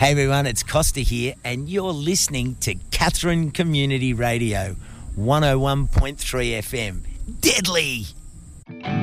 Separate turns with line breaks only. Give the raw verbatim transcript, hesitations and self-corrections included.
Hey everyone, it's Costa here, and you're listening to Katherine Community Radio, one oh one point three F M. Deadly!